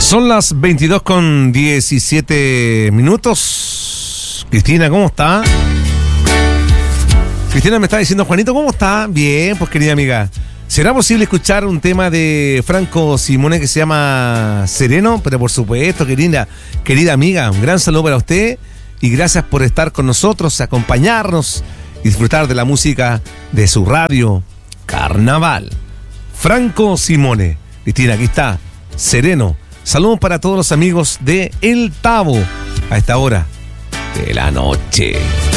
Son las 22:17. Cristina, ¿cómo está? Cristina me está diciendo, Juanito, ¿cómo está? Bien, pues querida amiga. ¿Será posible escuchar un tema de Franco Simone que se llama Sereno? Pero por supuesto, querida amiga, un gran saludo para usted y gracias por estar con nosotros, acompañarnos y disfrutar de la música de su radio Carnaval. Franco Simone. Cristina, aquí está, Sereno. Saludos para todos los amigos de El Tabo a esta hora de la noche.